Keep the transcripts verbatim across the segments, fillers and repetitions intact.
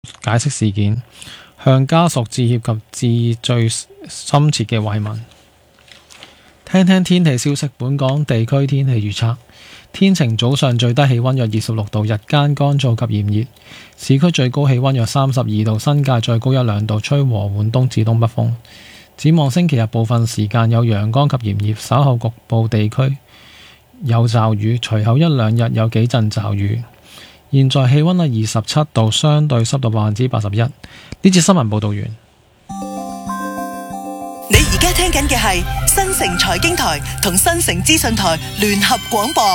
解釋事件，向家屬致歉及致最深切嘅慰問。聽聽天氣消息，本港地區天氣預測：天晴，早上最低氣溫約二十六度，日間乾燥及炎熱，市區最高氣溫約三十二度，新界最高一兩度，吹和緩東至東北風。展望星期日部分時間有陽光及炎熱，稍後局部地區有驟雨，隨後一兩日有幾陣驟雨。現在氣溫係二十七度，相對濕度百分之八十一。呢節新聞報道完。 你而家聽緊嘅係新城財經台同新城資訊台聯合廣播。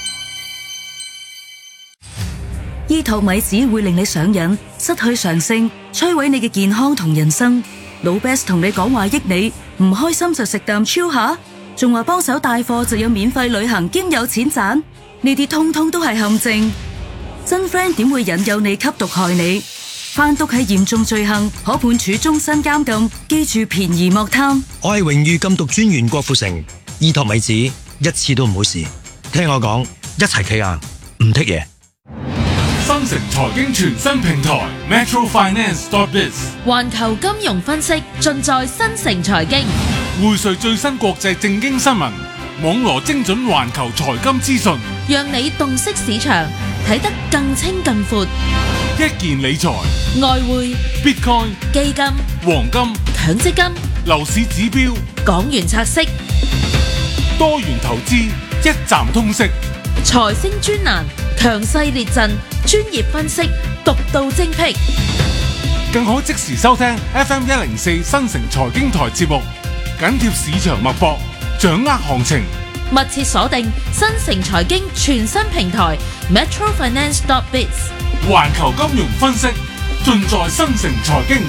醫托米子會令你上癮，失去常性，摧毀你嘅健康同人生。老 Best 同你講話益你，唔開心就食啖超下，仲話幫手帶貨就有免費旅行兼有錢賺，呢啲通通都係陷阱。真 friend 點會引誘你吸毒害你？販毒係嚴重罪行，可判處終身監禁。記住便宜莫貪。 我係榮譽禁毒專員郭富城，醫托米子一次都唔好試。聽我講，一齊企硬，唔剔嘢。 新城財經全新平台 Metro Finance dot biz， 環球金融分析盡在新城財經， 匯萃最新國際政經新聞，網羅精準環球財金資訊， 讓你洞悉市場，睇得更清更闊。 一件理財、 外匯、 Bitcoin、 基金、 黃金、 強積金、 樓市指標、 港元拆息、 多元投資，一站通識。 財星專欄，強勢列陣，專業分析，獨到精闢， 更可即時收聽 F M 一零四新城財經台節目，緊貼市場脈搏，掌握行情。 密切鎖定新城財經全新平台 Metro Finance dot biz， 環球金融分析盡在新城財經。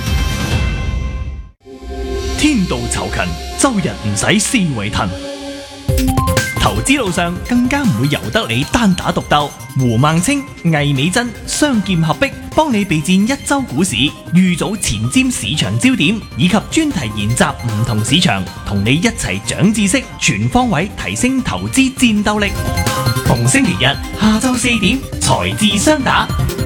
天道酬勤，周日唔使思維騰。投資路上更加唔會由得你單打獨鬥，胡孟青、魏美珍雙劍合璧，幫你備戰一周股市，預早前瞻市場焦點，以及專題研習唔同市場，同你一齊長知識，全方位提升投資戰鬥力。逢星期日下晝四點，財智雙打，